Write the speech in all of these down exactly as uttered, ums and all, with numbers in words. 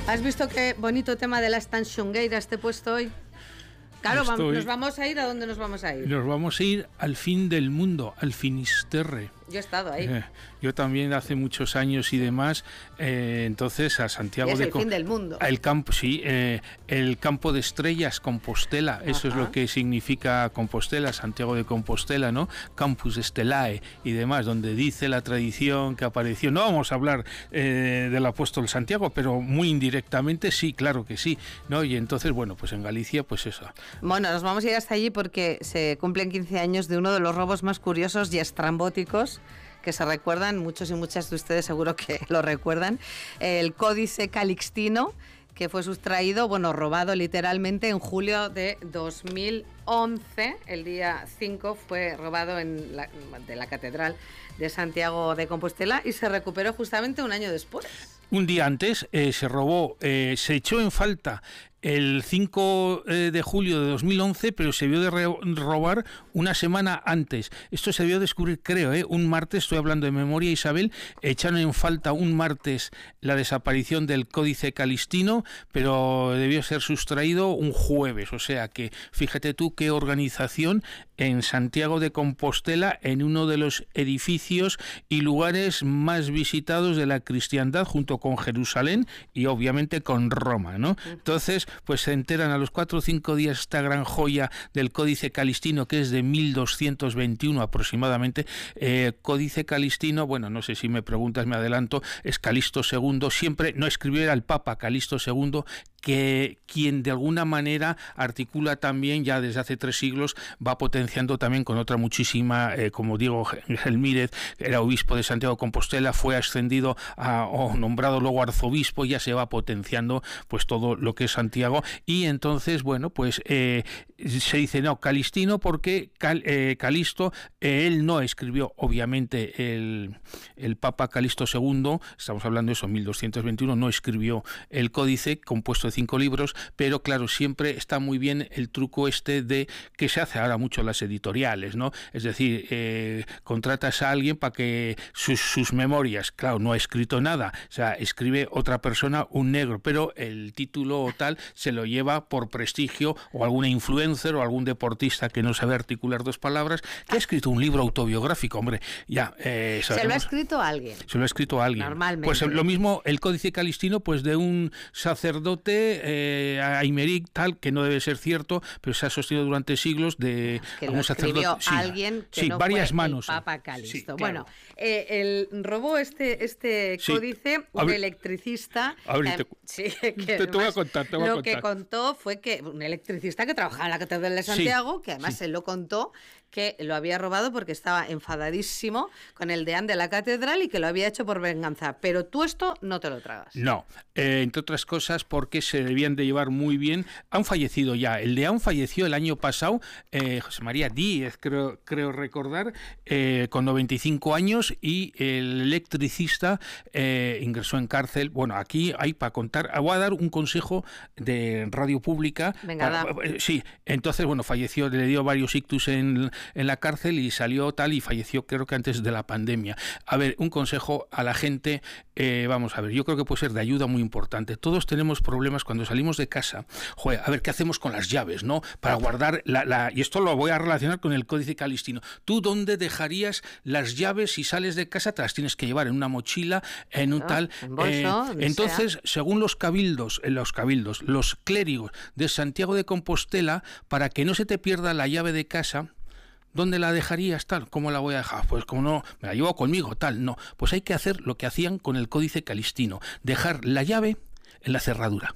¿Has visto qué bonito tema de las Tanxongueiras te he puesto hoy? Claro, Estoy... vamos, nos vamos a ir. ¿A dónde nos vamos a ir? Nos vamos a ir al fin del mundo, al Finisterre. Yo he estado ahí. Eh, yo también hace muchos años y demás, eh, entonces a Santiago y es de el fin del mundo. El campo, sí, eh, el campo de estrellas, Compostela, eso Ajá. es lo que significa Compostela, Santiago de Compostela, ¿no? Campus Stellae y demás, donde dice la tradición que apareció. No vamos a hablar eh, del apóstol Santiago, pero muy indirectamente sí, claro que sí, ¿no? Y entonces, bueno, pues en Galicia, pues eso. Bueno, nos vamos a ir hasta allí porque se cumplen quince años de uno de los robos más curiosos y estrambóticos que se recuerdan, muchos y muchas de ustedes seguro que lo recuerdan, el Códice Calixtino, que fue sustraído, bueno, robado literalmente en julio de dos mil once, el día cinco fue robado en la, de la Catedral de Santiago de Compostela y se recuperó justamente un año después. Un día antes eh, se robó, eh, se echó en falta el cinco de julio de dos mil once, pero se vio de re- robar una semana antes. Esto se debió descubrir, creo, ¿eh? un martes, estoy hablando de memoria, Isabel, echaron en falta un martes la desaparición del Códice Calixtino, pero debió ser sustraído un jueves, o sea que fíjate tú qué organización en Santiago de Compostela, en uno de los edificios y lugares más visitados de la cristiandad, junto con Jerusalén y obviamente con Roma, ¿no? Entonces, pues se enteran a los cuatro o cinco días esta gran joya del Códice Calixtino, que es de mil doscientos veintiuno aproximadamente. Eh, Códice Calixtino, bueno, no sé si me preguntas, me adelanto, es Calixto segundo, siempre, no escribió, era el Papa Calixto segundo, que quien de alguna manera articula también, ya desde hace tres siglos, va potenciando también con otra muchísima, eh, como Diego Gelmírez, era obispo de Santiago de Compostela, fue ascendido a, o nombrado luego arzobispo, ya se va potenciando pues todo lo que es Santiago, y entonces, bueno, pues eh, se dice, no, Calixtino, porque Cal, eh, Calixto, eh, él no escribió, obviamente, el, el Papa Calixto segundo, estamos hablando de eso, mil doscientos veintiuno, no escribió el códice, compuesto de cinco libros, pero claro, siempre está muy bien el truco este de que se hace ahora mucho en las editoriales, ¿no? Es decir, eh, contratas a alguien para que sus, sus memorias, claro, no ha escrito nada, o sea, escribe otra persona, un negro, pero el título o tal se lo lleva por prestigio, o alguna influencer o algún deportista que no sabe articular dos palabras, que ha escrito un libro autobiográfico, hombre, ya. Eh, se lo ha escrito a alguien. Se lo ha escrito a alguien. Normalmente. Pues lo mismo el Códice Calixtino, pues de un sacerdote eh, Aymeric tal, que no debe ser cierto, pero se ha sostenido durante siglos de que lo escribió sí, alguien que sí, no varias fue manos. El Papa Calixto. Sí, claro. Bueno, eh, el robó este este sí. códice un ver, electricista. A ver, que, te, sí, que te, te voy a contar, te voy lo a contar. que contó fue que un electricista que trabajaba en la Catedral de Santiago, sí, que además sí. él lo contó, que lo había robado porque estaba enfadadísimo con el deán de la catedral y que lo había hecho por venganza. Pero tú esto no te lo tragas. No, eh, entre otras cosas porque se debían de llevar muy bien. Han fallecido ya. El deán falleció el año pasado, eh, José María Díez, creo, creo recordar, eh, con noventa y cinco años, y el electricista eh, ingresó en cárcel. Bueno, aquí hay para contar. Voy a dar un consejo de radio pública. Venga, para, sí, entonces, bueno, falleció, le dio varios ictus en en la cárcel y salió tal y falleció creo que antes de la pandemia. A ver, un consejo a la gente, eh, vamos a ver, yo creo que puede ser de ayuda muy importante. Todos tenemos problemas cuando salimos de casa. Joder, a ver qué hacemos con las llaves, ¿no? Para guardar la, la... Y esto lo voy a relacionar con el Códice Calixtino. ¿Tú dónde dejarías las llaves si sales de casa? Te las tienes que llevar en una mochila, en un no, tal... En bolso, eh, entonces, sea. según los cabildos, eh, los cabildos, los clérigos de Santiago de Compostela, para que no se te pierda la llave de casa, ¿dónde la dejarías tal? ¿Cómo la voy a dejar? Pues como no, me la llevo conmigo, tal, no. Pues hay que hacer lo que hacían con el Códice Calixtino, dejar la llave en la cerradura.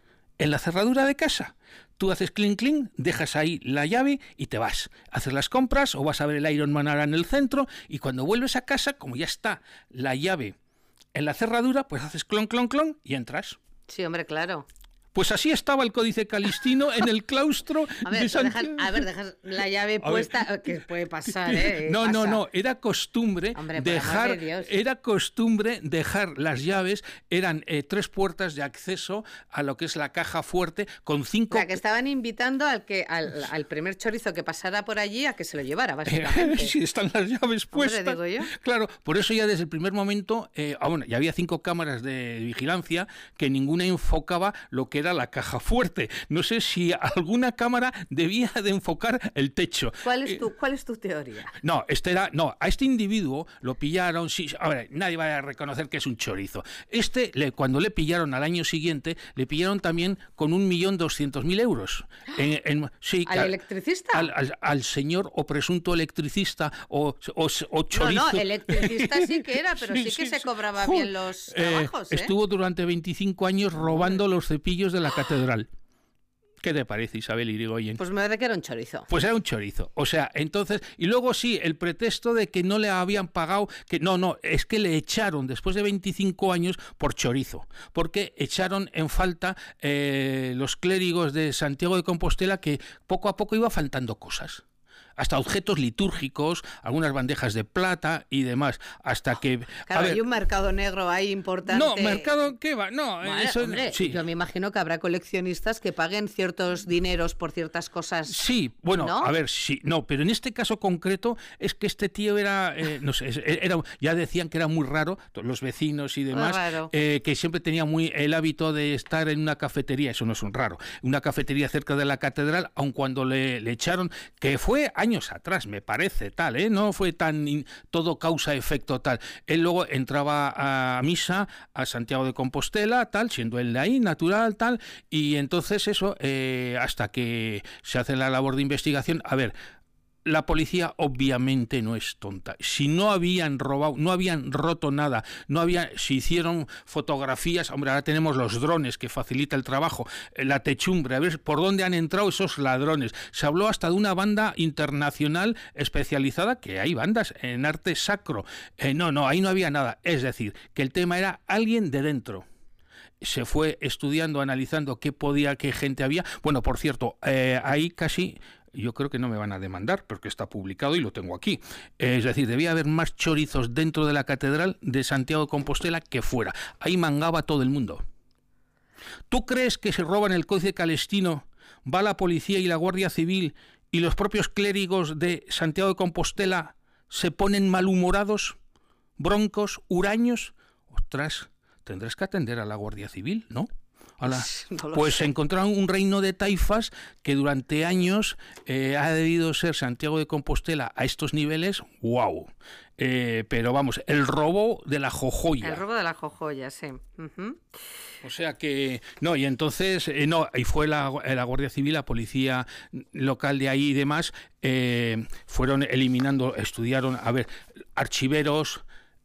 En la cerradura de casa. Tú haces clink clink, dejas ahí la llave y te vas. Haces las compras o vas a ver el Iron Man ahora en el centro y cuando vuelves a casa, como ya está la llave en la cerradura, pues haces clon, clon, clon y entras. Sí, hombre, claro. Pues así estaba el Códice Calistino en el claustro a ver, de Santiago. Dejas, a ver, dejas la llave puesta, ver, que puede pasar, ¿eh? No, Pasa. no, no, era costumbre Hombre, dejar, de era costumbre dejar las llaves, eran eh, tres puertas de acceso a lo que es la caja fuerte con cinco... O sea, que estaban invitando al que al, al primer chorizo que pasara por allí a que se lo llevara, básicamente. Sí, están las llaves puestas. Hombre, digo yo. Claro, por eso ya desde el primer momento, eh, ah, bueno, ya había cinco cámaras de vigilancia que ninguna enfocaba lo que era la caja fuerte. No sé si alguna cámara debía de enfocar el techo. ¿Cuál es tu, cuál es tu teoría? No, este era, no, a este individuo lo pillaron, sí, a ver, nadie va a reconocer que es un chorizo. Este, le, cuando le pillaron al año siguiente, le pillaron también con un millón doscientos mil euros. En, en, sí, ¿Al al, electricista? Al, al, al señor o presunto electricista o, o, o chorizo. No, no, electricista sí que era, pero sí, sí que sí, se cobraba sí. bien los trabajos. Eh, ¿eh? Estuvo durante veinticinco años robando los cepillos de la catedral. ¿Qué te parece, Isabel Irigoyen? Pues me parece que era un chorizo. Pues era un chorizo. O sea, entonces... Y luego sí, el pretexto de que no le habían pagado... que No, no, es que le echaron después de veinticinco años por chorizo. Porque echaron en falta eh, los clérigos de Santiago de Compostela, que poco a poco iba faltando cosas. Hasta objetos litúrgicos, algunas bandejas de plata y demás, hasta que... Claro, ver, hay un mercado negro ahí importante. No, ¿mercado qué va? No, bueno, eso... Hombre, sí. Yo me imagino que habrá coleccionistas que paguen ciertos dineros por ciertas cosas. Sí, bueno, ¿no? a ver, sí, no, pero en este caso concreto es que este tío era, eh, no sé, era, ya decían que era muy raro, los vecinos y demás, eh, que siempre tenía muy el hábito de estar en una cafetería, eso no es un raro, una cafetería cerca de la catedral, aun cuando le, le echaron, que fue años atrás, me parece, tal, ¿eh? No fue tan in, todo causa-efecto tal. Él luego entraba a misa a Santiago de Compostela, tal, siendo él de ahí, natural, tal, y entonces eso, eh, hasta que se hace la labor de investigación, a ver, la policía obviamente no es tonta. Si no habían robado, no habían roto nada, no había, si hicieron fotografías, hombre, ahora tenemos los drones que facilita el trabajo, la techumbre, a ver por dónde han entrado esos ladrones. Se habló hasta de una banda internacional especializada, que hay bandas en arte sacro. Eh, no, no, ahí no había nada. Es decir, que el tema era alguien de dentro. Se fue estudiando, analizando qué podía, qué gente había. Bueno, por cierto, eh, ahí casi... Yo creo que no me van a demandar porque está publicado y lo tengo aquí. Es decir, debía haber más chorizos dentro de la catedral de Santiago de Compostela que fuera. Ahí mangaba todo el mundo. ¿Tú crees que se roban el Códice Calistino, va la policía y la Guardia Civil y los propios clérigos de Santiago de Compostela se ponen malhumorados, broncos, huraños? Ostras, tendrás que atender a la Guardia Civil, ¿no? La, no pues sé. Encontraron un reino de taifas que durante años eh, ha debido ser Santiago de Compostela a estos niveles, wow. Eh, pero vamos, el robo de la jojoya. El robo de la jojoya, sí. Uh-huh. O sea que, no, y entonces, eh, no, y fue la, la Guardia Civil, la policía local de ahí y demás, eh, fueron eliminando, estudiaron, a ver, archiveros,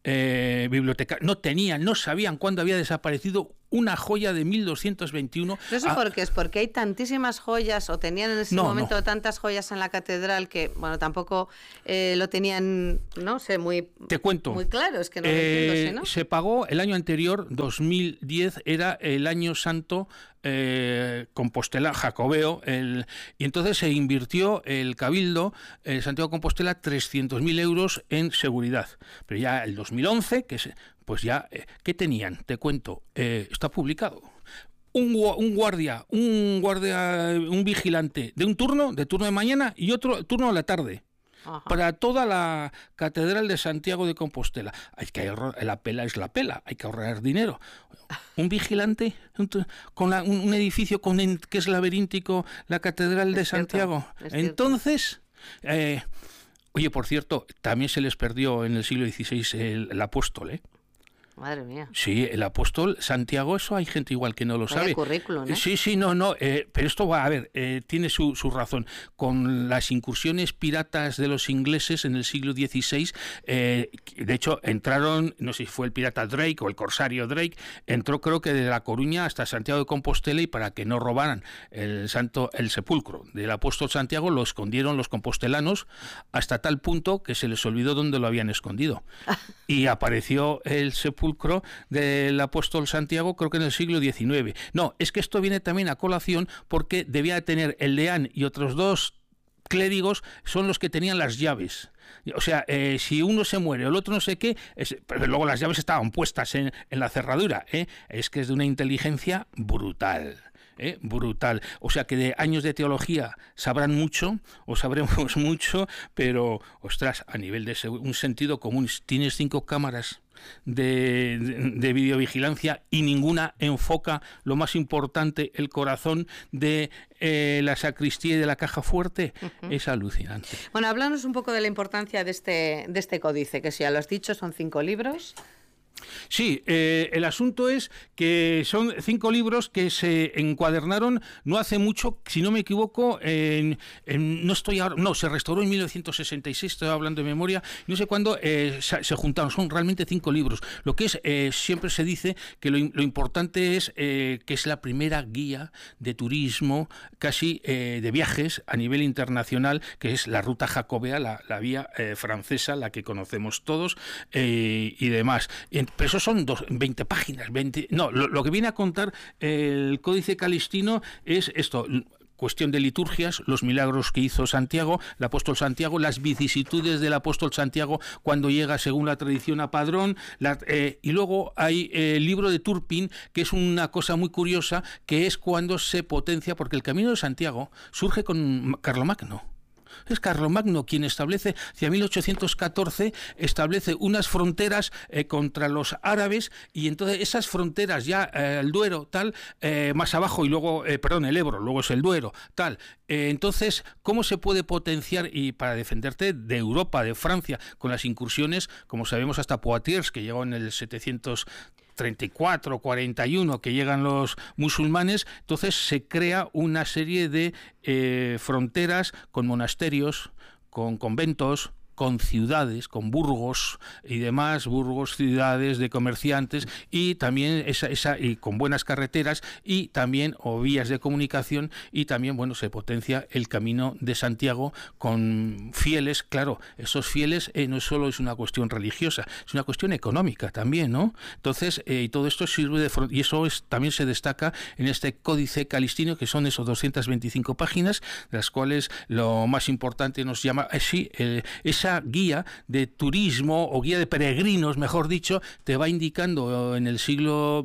eh, bibliotecarios, no tenían, no sabían cuándo había desaparecido una joya de mil doscientos veintiuno. No sé por qué, es porque hay tantísimas joyas, o tenían en ese no, momento no. tantas joyas en la catedral que, bueno, tampoco eh, lo tenían, no sé, muy, Te cuento. muy claro. Es que no eh, lo entiendo, ¿no? Se pagó el año anterior, dos mil diez, era el año santo eh, Compostela, Jacobeo, el, y entonces se invirtió el Cabildo, eh, Santiago de Compostela, trescientos mil euros en seguridad. Pero ya el dos mil once, que se... Pues ya, eh, ¿qué tenían? Te cuento, eh, está publicado. Un, un guardia, un guardia, un vigilante de un turno, de turno de mañana y otro turno a la tarde. Ajá. Para toda la catedral de Santiago de Compostela. Hay que ahorrar, la pela es la pela, hay que ahorrar dinero. Un vigilante con la, un, un edificio con, que es laberíntico, la catedral de es Santiago. Cierto, Entonces, eh, oye, por cierto, también se les perdió en el siglo dieciséis el, el apóstol, ¿eh? Madre mía. Sí, el apóstol Santiago, eso hay gente igual que no lo Vaya sabe. Currículum, ¿eh? Sí, sí, no, no, eh, pero esto va, a ver, eh, tiene su, su razón. Con las incursiones piratas de los ingleses en el siglo dieciséis, eh, de hecho, entraron, no sé si fue el pirata Drake o el corsario Drake, entró creo que de La Coruña hasta Santiago de Compostela, y para que no robaran el santo, el sepulcro del apóstol Santiago, lo escondieron los compostelanos hasta tal punto que se les olvidó dónde lo habían escondido. Y apareció el sepulcro sepulcro del apóstol Santiago, creo que en el siglo diecinueve. No, es que esto viene también a colación porque debía tener el deán y otros dos clérigos, son los que tenían las llaves. O sea, eh, si uno se muere o el otro no sé qué, es, pero luego las llaves estaban puestas en, en la cerradura. ¿eh? Es que es de una inteligencia brutal. ¿Eh? Brutal. O sea que de años de teología sabrán mucho, o sabremos mucho, pero, ostras, a nivel de un sentido común, tienes cinco cámaras de, de, de videovigilancia y ninguna enfoca lo más importante, el corazón de eh, la sacristía y de la caja fuerte. Uh-huh. Es alucinante. Bueno, háblanos un poco de la importancia de este, de este códice, que si ya lo has dicho, son cinco libros. Sí, eh, el asunto es que son cinco libros que se encuadernaron no hace mucho, si no me equivoco, en, en, no estoy ahora, no, se restauró en mil novecientos sesenta y seis, estoy hablando de memoria, no sé cuándo eh, se, se juntaron, son realmente cinco libros. Lo que es, eh, siempre se dice que lo, lo importante es eh, que es la primera guía de turismo, casi eh, de viajes a nivel internacional, que es la ruta jacobea, la, la vía eh, francesa, la que conocemos todos eh, y demás. Pero eso son dos, veinte páginas, veinte, no, lo, lo que viene a contar el Códice Calixtino es esto, cuestión de liturgias, los milagros que hizo Santiago, el apóstol Santiago, las vicisitudes del apóstol Santiago cuando llega, según la tradición, a Padrón, la, eh, y luego hay eh, el libro de Turpin, que es una cosa muy curiosa, que es cuando se potencia, porque el camino de Santiago surge con Carlomagno. Es Carlomagno quien establece, hacia mil ochocientos catorce, establece unas fronteras eh, contra los árabes, y entonces esas fronteras ya, eh, el Duero, tal, eh, más abajo, y luego, eh, perdón, el Ebro, luego es el Duero, tal. Eh, entonces, ¿cómo se puede potenciar y para defenderte de Europa, de Francia, con las incursiones, como sabemos, hasta Poitiers, que llegó en el setecientos treinta y cuatro, cuarenta y uno, que llegan los musulmanes? Entonces se crea una serie de eh, fronteras con monasterios, con conventos, con ciudades, con burgos y demás, burgos, ciudades de comerciantes, y también esa, esa y con buenas carreteras y también o vías de comunicación, y también, bueno, se potencia el camino de Santiago con fieles. Claro, esos fieles eh, no solo es una cuestión religiosa, es una cuestión económica también, ¿no? Entonces, eh, y todo esto sirve de y eso es, también se destaca en este Códice Calixtino, que son esos doscientas veinticinco páginas, de las cuales lo más importante nos llama, eh, sí, eh, esa guía de turismo o guía de peregrinos, mejor dicho, te va indicando en el siglo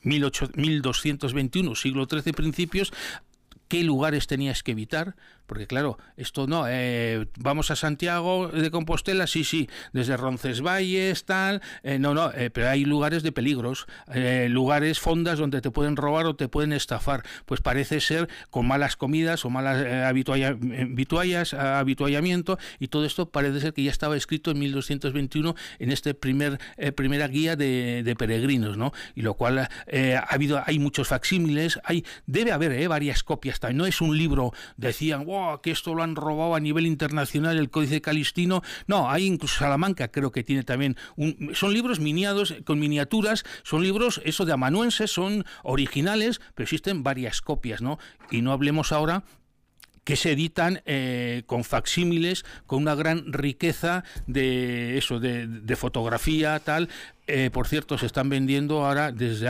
mil doscientos veintiuno, siglo trece principios, qué lugares tenías que evitar, porque claro, esto no, eh, vamos a Santiago de Compostela, sí, sí, desde Roncesvalles, tal, eh, no, no, eh, pero hay lugares de peligros, eh, lugares, fondas donde te pueden robar o te pueden estafar, pues parece ser con malas comidas o malas eh, habitualla, habituallas, habituallamiento, y todo esto parece ser que ya estaba escrito en mil doscientos veintiuno en este primer eh, primera guía de, de peregrinos, ¿no? Y lo cual eh, ha habido, hay muchos facsímiles, hay, debe haber eh, varias copias también, no es un libro, decían, wow, que esto lo han robado a nivel internacional, el Códice Calixtino. No, hay incluso Salamanca, creo que tiene también un, son libros miniados con miniaturas, son libros eso de amanuenses, son originales, pero existen varias copias, ¿no? Y no hablemos ahora que se editan eh, con facsímiles, con una gran riqueza de eso, de, de fotografía, tal. Eh, por cierto, se están vendiendo ahora desde